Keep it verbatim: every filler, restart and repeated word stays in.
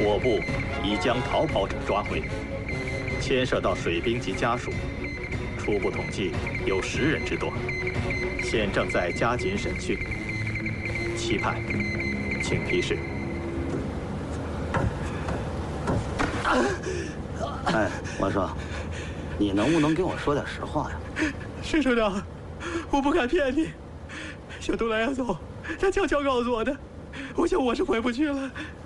我部已将逃跑者抓回，牵涉到水兵及家属，初步统计有十人之多，现正在加紧审讯。期盼，请批示。 哎，我说，你能不能跟我说点实话呀？ 沈首长，我不敢骗你。小东来要走，他悄悄告诉我的。我想我是回不去了。